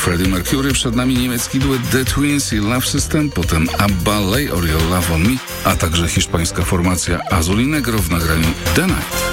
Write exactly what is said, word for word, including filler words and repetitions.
Freddie Mercury, przed nami niemiecki duet The Twins i Love System, potem ABBA, Lay All Your Love On Me, a także hiszpańska formacja Azul y Negro w nagraniu The Night.